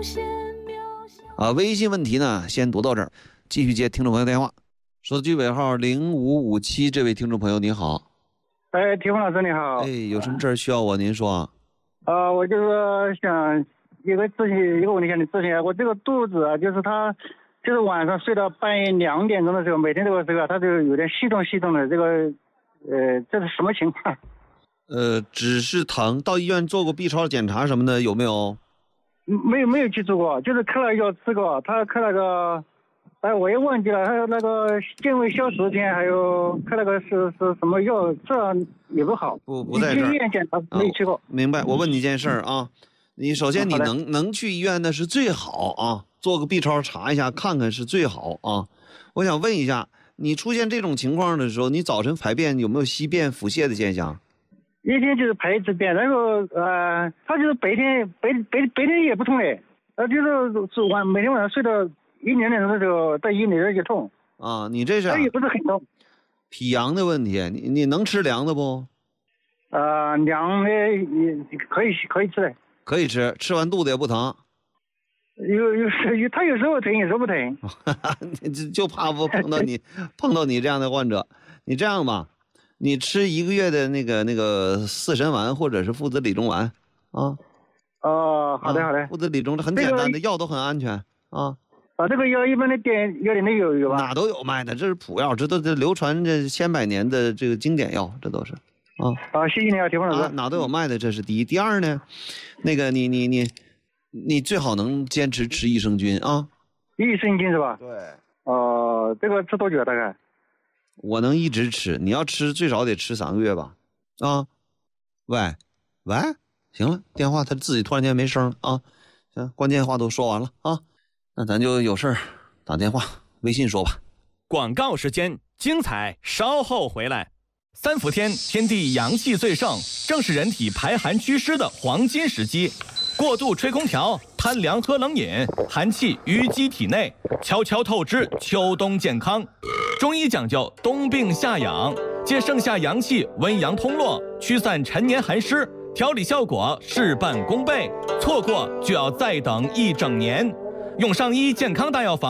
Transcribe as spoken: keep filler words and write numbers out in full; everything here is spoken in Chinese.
啊，微信问题呢，先读到这儿，继续接听众朋友电话。手机尾号零五五七，这位听众朋友你好。 哎，提问老师你好。 哎，有什么事儿需要我？您说。 呃，我就是想一个咨询一个问题向你咨询，我这个肚子啊，就是他，就是晚上睡到半夜两点钟的时候，每天这个时候他就有点系动系动的，这个，呃，这是什么情况？ 呃，只是疼，到医院做过 B 超检查什么的有没有？ 没有没有去做过，就是开了药吃过，他开了个，哎，我也忘记了，还有那个健胃消食片，还有开了个是是什么药，这也不好。 不不在这儿。 去医院检查没有去过、 哦。明白。我问你一件事儿啊，你首先你能、 啊、 能去医院那是最好啊，做个 B 超查一下看看是最好啊。我想问一下，你出现这种情况的时候，你早晨排便有没有稀便腹泻的现象？ 一天就是排一次便，然后呃，他就是白天白白白天也不痛嘞，呃，就是是晚每天晚上睡到一两点钟的时候，到一点就痛。 啊，你这是、啊？ 也不是很痛。 脾阳的问题，你你能吃凉的不？ 呃，凉的也可以可以吃的。 可以吃，吃完肚子也不疼。 有有有，他有时候疼，有时候不疼。 就就怕不碰到你碰到你这样的患者。你这样吧。你吃一个月的那个那个四神丸或者是附子理中丸啊。 哦，好的好的。 附子理中这很简单的、这个、药都很安全啊。 啊，这个药一般的店药店都有有吧？ 哪都有卖的，这是普药，这都是流传这千百年的这个经典药，这都是啊。 啊，谢谢你啊，提问老师、啊。 哪都有卖的，这是第一。第二呢，那个你你你你最好能坚持吃益生菌啊。 益生菌是吧？ 对。 哦、呃，这个吃多久大概？ 我能一直吃，你要吃最少得吃三个月吧？啊，喂，喂，行了，电话他自己突然间没声啊，行，关键话都说完了啊，那咱就有事儿打电话、微信说吧。 广告时间，精彩稍后回来。三伏天，天地阳气最盛，正是人体排寒祛湿的黄金时机。过度吹空调、贪凉喝冷饮，寒气淤积体内，悄悄透支秋冬健康。中医讲究冬病夏养，借盛夏阳气，温阳通络，驱散陈年寒湿，调理效果事半功倍。错过就要再等一整年。用上医健康大药房。